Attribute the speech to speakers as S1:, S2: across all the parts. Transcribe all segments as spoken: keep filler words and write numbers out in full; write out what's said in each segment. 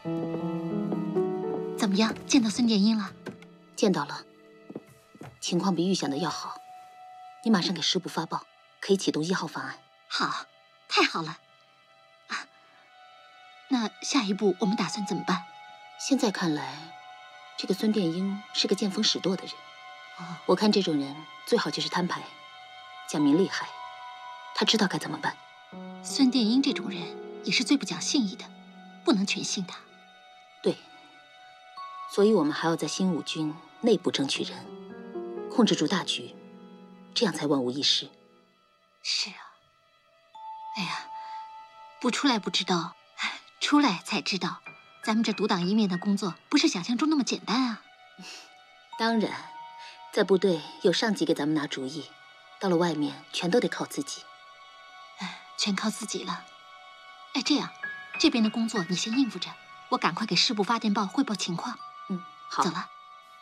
S1: 怎么样，见到孙殿英了？
S2: 见到了，情况比预想的要好。你马上给师部发报，可以启动一号方案。
S1: 好，太好了。啊，那下一步我们打算怎么办？
S2: 现在看来，这个孙殿英是个见风使舵的人。
S1: 哦，
S2: 我看这种人最好就是摊牌，讲明利害，他知道该怎么办。
S1: 孙殿英这种人也是最不讲信义的，不能全信他。
S2: 对，所以我们还要在新五军内部争取人，控制住大局，这样才万无一失。
S1: 是啊。哎呀，不出来不知道，出来才知道，咱们这独当一面的工作不是想象中那么简单啊。
S2: 当然，在部队有上级给咱们拿主意，到了外面全都得靠自己。
S1: 哎，全靠自己了。哎，这样，这边的工作你先应付着，我赶快给师部发电报汇报情况。
S2: 嗯，好。
S1: 走了。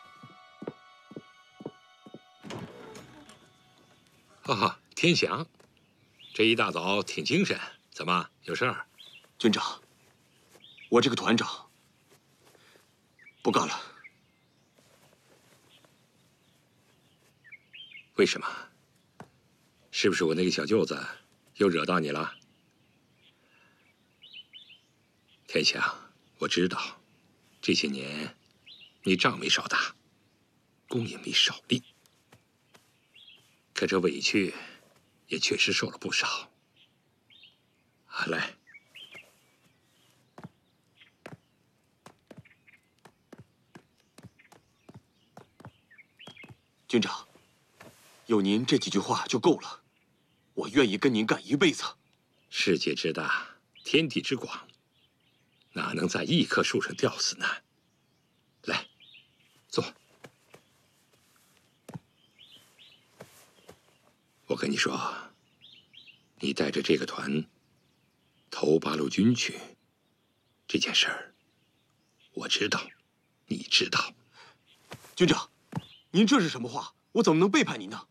S3: 哈哈，天祥，这一大早挺精神，怎么有事儿？
S4: 军长，我这个团长不干了。
S3: 为什么？是不是我那个小舅子又惹到你了？天祥，我知道，这些年你仗没少打，功也没少立，可这委屈也确实受了不少。啊，来，
S4: 军长，有您这几句话就够了，我愿意跟您干一辈子。
S3: 世界之大，天地之广，哪能在一棵树上吊死呢？来，坐。我跟你说，你带着这个团投八路军去，这件事儿，我知道，你知道。
S4: 军长，您这是什么话？我怎么能背叛您呢？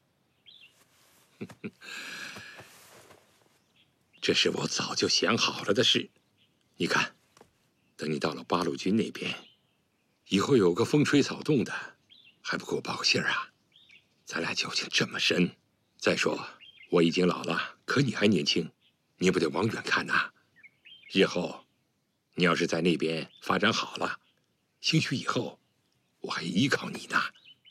S3: 这是我早就想好了的事。你看，等你到了八路军那边，以后有个风吹草动的，还不给我报个信儿啊？咱俩交情这么深。再说，我已经老了，可你还年轻，你不得往远看呐？日后，你要是在那边发展好了，兴许以后我还依靠你呢。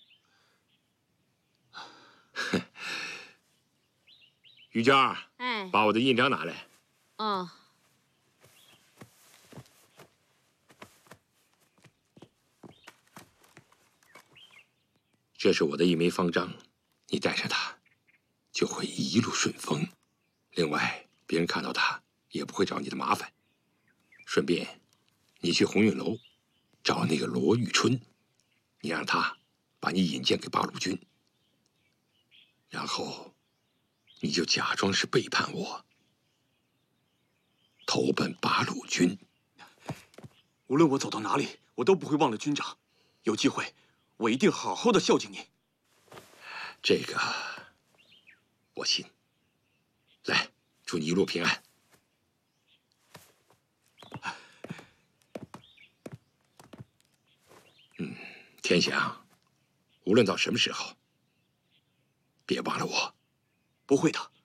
S3: 于娟儿，
S5: 哎，
S3: 把我的印章拿来。
S5: 哦。
S3: 这是我的一枚方章，你带上它，就会一路顺风。另外，别人看到它也不会找你的麻烦。顺便，你去鸿运楼找那个罗玉春，你让他把你引荐给八路军，然后你就假装是背叛我，投奔八路军。
S4: 无论我走到哪里，我都不会忘了军长。有机会，我一定好好的孝敬您。
S3: 这个我信。来，祝你一路平安。嗯，天祥，无论到什么时候，别忘了我。
S4: 不会的。